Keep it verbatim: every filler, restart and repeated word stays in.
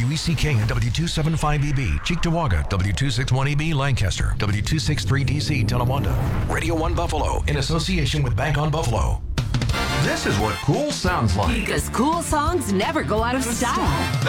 W E C K and W two seventy-five E B, Cheektowaga, W two sixty-one E B, Lancaster, W two sixty-three D C, Tonawanda. Radio one Buffalo, in association with Bank on Buffalo. This is what cool sounds like. Because cool songs never go out of style.